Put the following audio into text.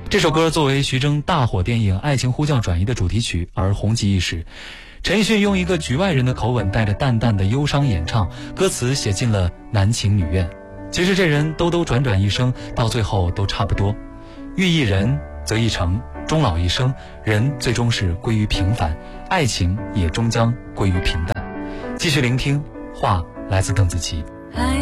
这首歌作为徐峥大火电影《爱情呼叫转移》的主题曲而红极一时。陈奕迅用一个局外人的口吻，带着淡淡的忧伤演唱，歌词写尽了男情女愿。其实这人兜兜转转一生，到最后都差不多。遇一人则一程，终老一生，人最终是归于平凡，爱情也终将归于平淡。继续聆听，话来自邓紫棋。